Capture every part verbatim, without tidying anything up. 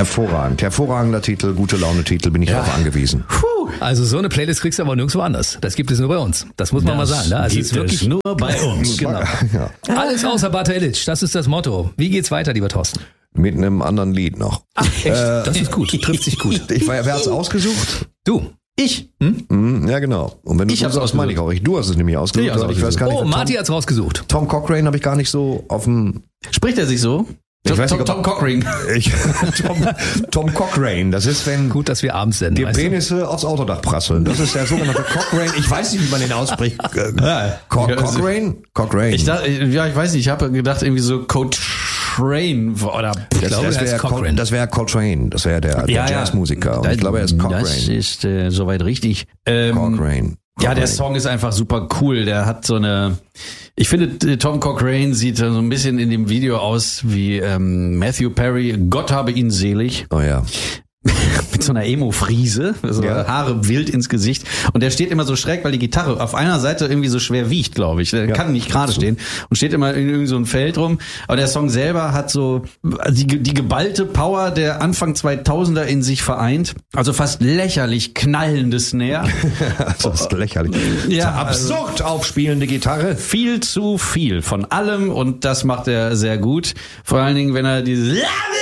Hervorragend. Hervorragender Titel, gute Laune-Titel, bin ich ja. darauf angewiesen. Puh. Also so eine Playlist kriegst du aber nirgendwo anders. Das gibt es nur bei uns. Das muss man das mal sagen. Ne? Also gibt es ist wirklich nur bei uns. Genau. Ja. Alles außer Bata Illich, das ist das Motto. Wie geht's weiter, lieber Thorsten? Mit einem anderen Lied noch. Ach, echt? Äh, das ist gut, trifft sich gut. Ich, wer hat's ausgesucht? Du. Ich? Hm? Ja, genau. Und wenn du ich hab's sagst, meine ich auch. Du hast es nämlich ausgesucht. Ich, ich weiß gar nicht, oh, Tom, Marty hat's rausgesucht. Tom Cochrane habe ich gar nicht so auf dem... Spricht er sich so? Ich weiß Tom, nicht, Tom Cochrane. Ich, Tom, Tom Cochrane, das ist, wenn gut, dass wir abends sind. die Penisse aufs Autodach prasseln. Das ist der sogenannte Cochrane. Ich weiß nicht, wie man den ausspricht. Ja. Co- Cochrane? Cochrane. Ich dachte, ja, ich weiß nicht, ich habe gedacht irgendwie so Coltrane oder das, glaube, das wäre Cochrane. Das wäre Coltrane. Das wäre der, der ja, Jazzmusiker. Und ja. ich glaube, er ist Cochrane. Das ist äh, soweit richtig. Ähm, Cochrane. Ja, der Song ist einfach super cool. Der hat so eine, ich finde, Tom Cochrane sieht so ein bisschen in dem Video aus wie ähm, Matthew Perry, Gott habe ihn selig. Oh ja. Mit so einer Emo-Friese, so ja. Haare wild ins Gesicht. Und der steht immer so schräg, weil die Gitarre auf einer Seite irgendwie so schwer wiegt, glaube ich. Der ja. kann nicht gerade stehen und steht immer in irgend so ein Feld rum. Aber der Song selber hat so die, die geballte Power der Anfang zweitausender in sich vereint. Also fast lächerlich knallende Snare. Das ist lächerlich. Ja, absurd also aufspielende Gitarre. Viel zu viel von allem und das macht er sehr gut. Vor allen Dingen, wenn er dieses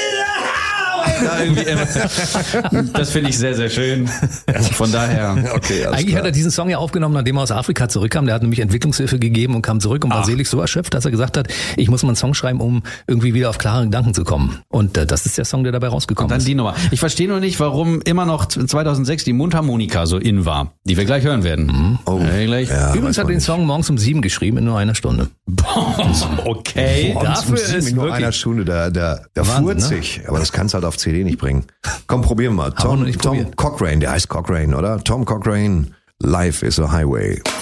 da irgendwie das finde ich sehr, sehr schön. Von daher. Okay, eigentlich klar. hat er diesen Song ja aufgenommen, nachdem er aus Afrika zurückkam. Der hat nämlich Entwicklungshilfe gegeben und kam zurück und war Ach. selig so erschöpft, dass er gesagt hat, ich muss mal einen Song schreiben, um irgendwie wieder auf klare Gedanken zu kommen. Und äh, das ist der Song, der dabei rausgekommen und dann ist. Die Nummer. Ich verstehe nur nicht, warum immer noch zweitausendsechs die Mundharmonika so in war, die wir gleich hören werden. Mhm. Oh. Ja, gleich. Ja, Übrigens hat er den Song morgens um sieben geschrieben, in nur einer Stunde. Okay. Boah, dafür um ist in nur wirklich- einer Stunde, da, da, da Wahnsinn, furzt sich. Aber das kannst du halt auf C D nicht bringen. Komm, probieren wir mal. Haben wir noch Tom, nicht Tom probiert. Cochrane, der heißt Cochrane, oder? Tom Cochrane, Life is a Highway.